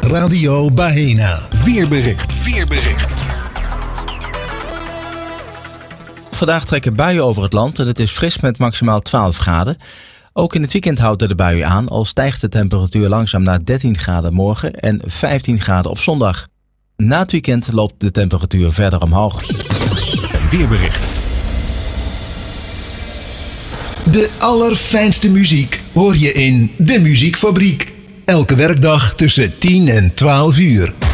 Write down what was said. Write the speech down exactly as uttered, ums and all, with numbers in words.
Radio Baena. Weerbericht. Weerbericht. Vandaag trekken buien over het land en het is fris met maximaal twaalf graden. Ook in het weekend houden de buien aan, al stijgt de temperatuur langzaam naar dertien graden morgen en vijftien graden op zondag. Na het weekend loopt de temperatuur verder omhoog. Weerbericht. De allerfijnste muziek hoor je in De Muziekfabriek. Elke werkdag tussen tien en twaalf uur.